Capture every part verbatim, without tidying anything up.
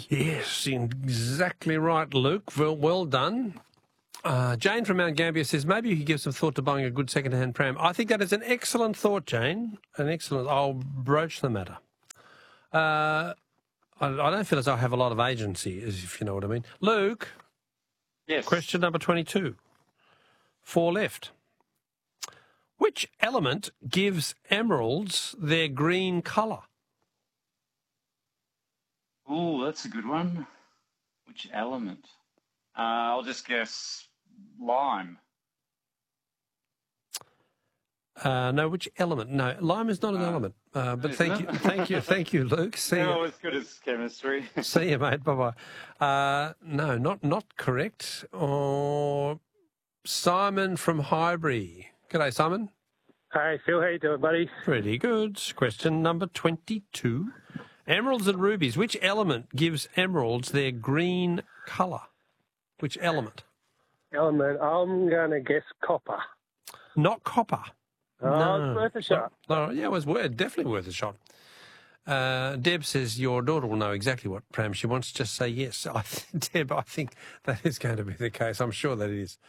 Yes, exactly right, Luke. Well, well done. Uh, Jane from Mount Gambier says, maybe you could give some thought to buying a good second-hand pram. I think that is an excellent thought, Jane. An excellent... I'll broach the matter. Uh, I, I don't feel as though I have a lot of agency, if you know what I mean. Luke? Yes. Question number twenty-two. Four left. Which element gives emeralds their green colour? Oh, that's a good one. Which element? Uh, I'll just guess lime. Uh, no, which element? No, lime is not an uh, element. Uh, but thank you, thank you, thank you, Luke. See you. No, as good as chemistry. See you, mate. Bye bye. Uh, no, not not correct. Or Simon from Highbury. G'day, Simon. Hey, Phil. How you doing, buddy? Pretty good. Question number twenty-two. Emeralds and rubies. Which element gives emeralds their green colour? Which element? Element. I'm going to guess copper. Not copper. Oh, no. It's worth a shot. No, yeah, it was worth, definitely worth a shot. Uh, Deb says your daughter will know exactly what pram she wants. Just say yes. I th- Deb, I think that is going to be the case. I'm sure that it is.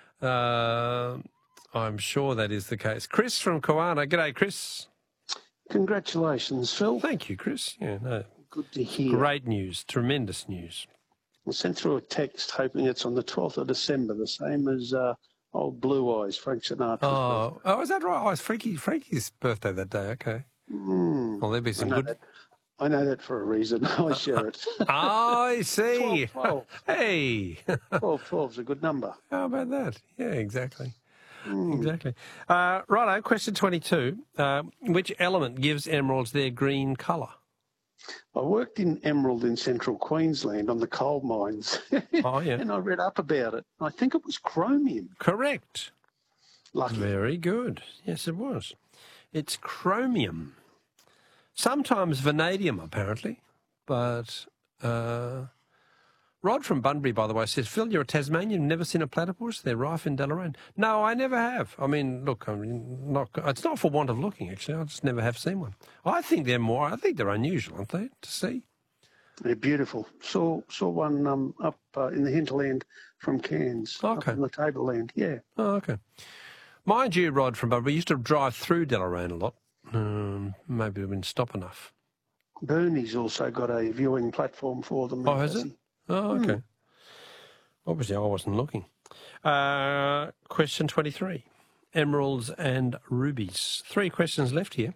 Uh, I'm sure that is the case. Chris from Koana. G'day, Chris. Congratulations, Phil. Thank you, Chris. Yeah, no. Good to hear. Great news. Tremendous news. I sent through a text hoping it's on the twelfth of December, the same as uh, old Blue Eyes, Frank Sinatra. Oh, oh, is that right? Oh, it's Frankie, Frankie's birthday that day. Okay. Mm. Well, there'll be some I good... That. I know that for a reason. I share it. I see. twelve, twelve. Hey. twelve, twelve is a good number. How about that? Yeah, exactly. Mm. Exactly. Uh, righto, question twenty-two. Uh, which element gives emeralds their green colour? I worked in Emerald in central Queensland on the coal mines. Oh, yeah. And I read up about it. I think it was chromium. Correct. Lucky. Very good. Yes, it was. It's chromium. Sometimes vanadium, apparently. But uh, Rod from Bunbury, by the way, says, Phil, you're a Tasmanian, never seen a platypus? They're rife in Deloraine. No, I never have. I mean, look, I mean, not, it's not for want of looking, actually. I just never have seen one. I think they're more, I think they're unusual, aren't they, to see? They're beautiful. Saw saw one um, up uh, in the hinterland from Cairns. Okay. Up in the tableland, yeah. Oh, okay. Mind you, Rod from Bunbury, we used to drive through Deloraine a lot. Um, maybe we didn't stop enough. Bernie's also got a viewing platform for them. Oh, has it? Oh, okay. Mm. Obviously, I wasn't looking. Uh, question twenty-three. Emeralds and rubies. Three questions left here.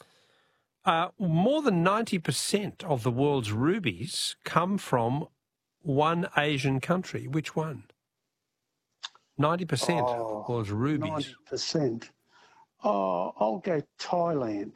Uh, more than ninety percent of the world's rubies come from one Asian country. Which one? ninety percent oh, of the world's rubies. ninety percent. Oh, I'll go Thailand.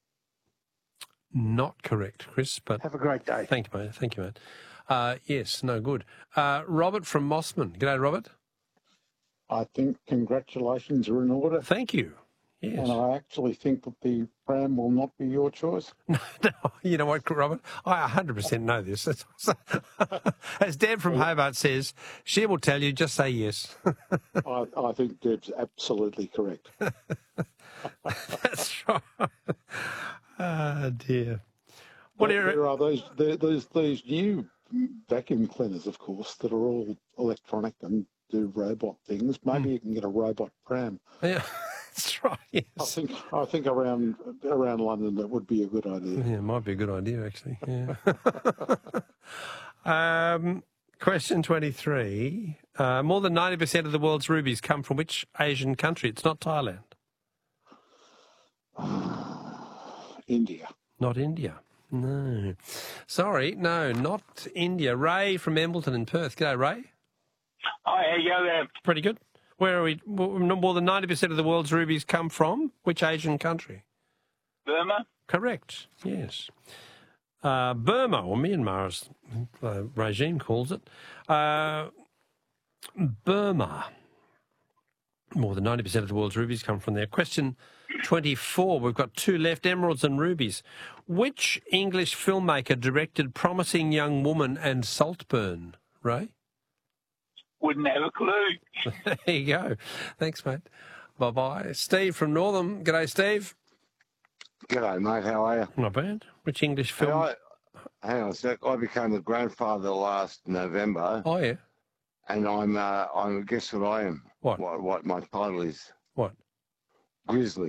Not correct, Chris, but... Have a great day. Thank you, mate. Thank you, mate. Uh, yes, no good. Uh, Robert from Mossman. G'day, Robert. I think congratulations are in order. Thank you. Yes. And I actually think that the pram will not be your choice. No, no, you know what, Robert? I one hundred percent know this. As Deb from Hobart says, she will tell you, just say yes. I, I think Deb's absolutely correct. That's right. Oh, dear. What there, there are those, there, there's these new vacuum cleaners, of course, that are all electronic and do robot things. Maybe mm. you can get a robot pram. Yeah. That's right, yes. I think I think around around London that would be a good idea. Yeah, it might be a good idea, actually. Yeah. um, question twenty-three. Uh, more than ninety percent of the world's rubies come from which Asian country? It's not Thailand. India. Not India. No. Sorry, no, not India. Ray from Embleton in Perth. G'day, Ray. Hi, how you go there? Pretty good. Where are we? More than ninety percent of the world's rubies come from which Asian country? Burma. Correct, yes. Uh, Burma, or Myanmar, as the regime calls it. Uh, Burma. More than ninety percent of the world's rubies come from there. Question twenty-four. We've got two left, emeralds and rubies. Which English filmmaker directed Promising Young Woman and Saltburn, Ray? Wouldn't have a clue. There you go. Thanks, mate. Bye-bye. Steve from Northam. G'day, Steve. G'day, mate. How are you? Not bad. Which English film? Hey, hang on a sec. I became a grandfather last November, Oh, yeah. and I'm, uh, I'm, guess what I am? What? What, what my title is? What? Grizzly.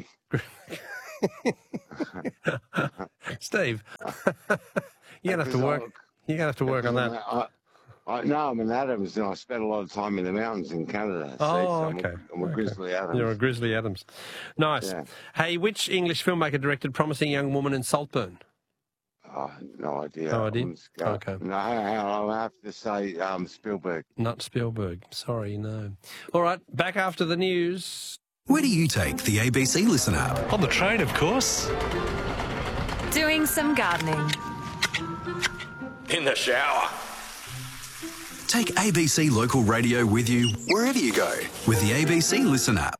Steve, you're going to have to work. You're going to have to work on that. I, I, no, I'm an Adams, and I spent a lot of time in the mountains in Canada. Oh, see, so I'm okay. A, I'm a okay. Grizzly Adams. You're a Grizzly Adams. Nice. Yeah. Hey, which English filmmaker directed Promising Young Woman in Saltburn? Oh, no idea. No idea? I'm just going- Okay. No, hang on, I'll have to say um, Spielberg. Not Spielberg. Sorry, no. All right, back after the news. Where do you take the A B C Listen app? On the train, of course. Doing some gardening. In the shower. Take A B C Local Radio with you wherever you go with the A B C Listen app.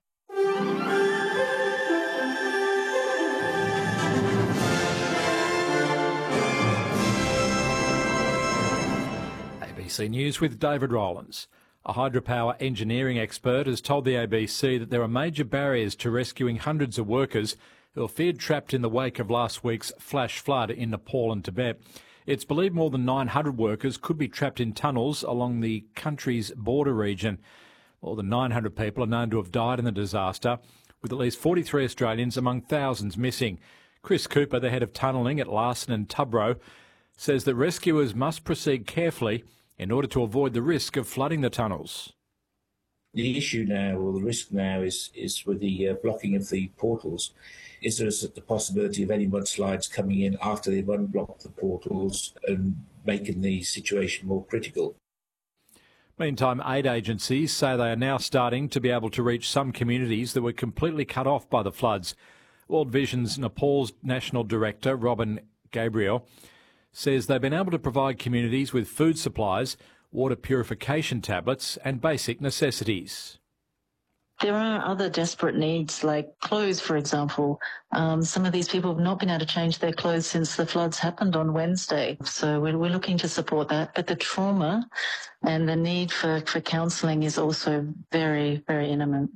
A B C News with David Rowlands. A hydropower engineering expert has told the A B C that there are major barriers to rescuing hundreds of workers who are feared trapped in the wake of last week's flash flood in Nepal and Tibet. It's believed more than nine hundred workers could be trapped in tunnels along the country's border region. More than nine hundred people are known to have died in the disaster, with at least forty-three Australians among thousands missing. Chris Cooper, the head of tunnelling at Larson and Tubro, says that rescuers must proceed carefully in order to avoid the risk of flooding the tunnels. The issue now, or the risk now, is is with the uh, blocking of the portals. Is there the possibility of any mudslides coming in after they've unblocked the portals and making the situation more critical? Meantime, aid agencies say they are now starting to be able to reach some communities that were completely cut off by the floods. World Vision's Nepal's National Director, Robin Gabriel, says they've been able to provide communities with food supplies, water purification tablets and basic necessities. There are other desperate needs, like clothes, for example. Um, some of these people have not been able to change their clothes since the floods happened on Wednesday. So we're, we're looking to support that. But the trauma and the need for, for counselling is also very, very imminent.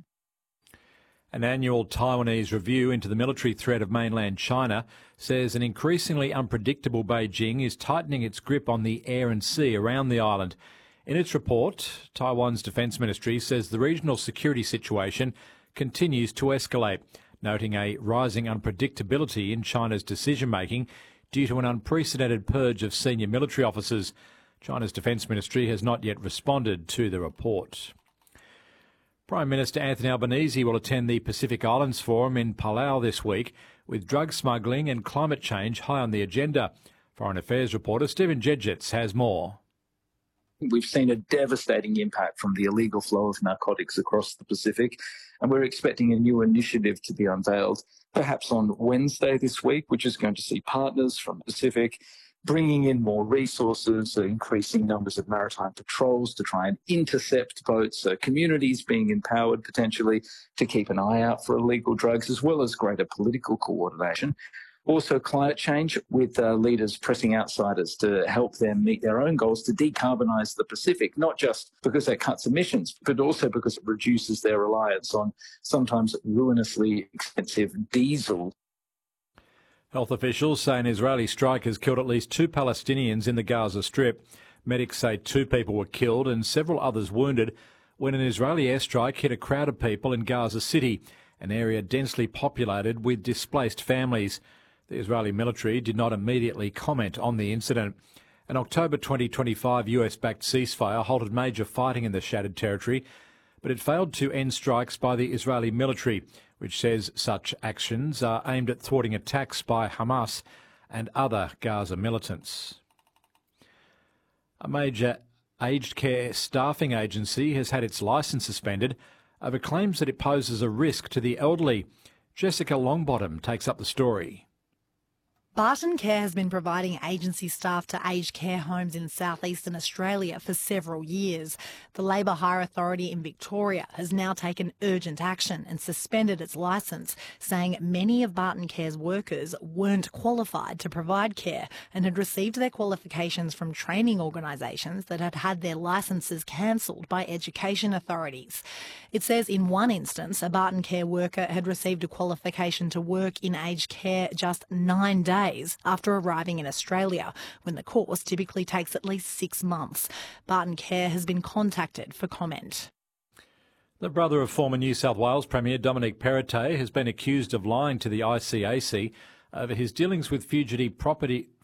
An annual Taiwanese review into the military threat of mainland China says an increasingly unpredictable Beijing is tightening its grip on the air and sea around the island. In its report, Taiwan's Defence Ministry says the regional security situation continues to escalate, noting a rising unpredictability in China's decision-making due to an unprecedented purge of senior military officers. China's Defence Ministry has not yet responded to the report. Prime Minister Anthony Albanese will attend the Pacific Islands Forum in Palau this week, with drug smuggling and climate change high on the agenda. Foreign Affairs reporter Stephen Jedgetts has more. We've seen a devastating impact from the illegal flow of narcotics across the Pacific, and we're expecting a new initiative to be unveiled, perhaps on Wednesday this week, which is going to see partners from the Pacific bringing in more resources, uh, increasing numbers of maritime patrols to try and intercept boats, uh, communities being empowered potentially to keep an eye out for illegal drugs, as well as greater political coordination. Also climate change, with uh, leaders pressing outsiders to help them meet their own goals to decarbonise the Pacific, not just because that cuts emissions, but also because it reduces their reliance on sometimes ruinously expensive diesel. Health officials say an Israeli strike has killed at least two Palestinians in the Gaza Strip. Medics say two people were killed and several others wounded when an Israeli airstrike hit a crowd of people in Gaza City, an area densely populated with displaced families. The Israeli military did not immediately comment on the incident. An October twenty twenty-five U S-backed ceasefire halted major fighting in the shattered territory, but it failed to end strikes by the Israeli military, which says such actions are aimed at thwarting attacks by Hamas and other Gaza militants. A major aged care staffing agency has had its licence suspended over claims that it poses a risk to the elderly. Jessica Longbottom takes up the story. Barton Care has been providing agency staff to aged care homes in southeastern Australia for several years. The Labour Hire Authority in Victoria has now taken urgent action and suspended its licence, saying many of Barton Care's workers weren't qualified to provide care and had received their qualifications from training organisations that had had their licences cancelled by education authorities. It says in one instance, a Barton Care worker had received a qualification to work in aged care just nine days days after arriving in Australia, when the course typically takes at least six months. Barton Care has been contacted for comment. The brother of former New South Wales Premier Dominic Perrottet has been accused of lying to the I C A C over his dealings with fugitive property